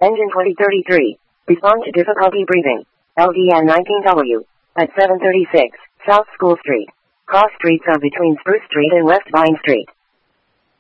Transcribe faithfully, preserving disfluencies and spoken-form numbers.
Engine twenty thirty-three. Respond to difficulty breathing. L V N nineteen W. At seven thirty-six, South School Street. Cross streets are between Spruce Street and West Vine Street.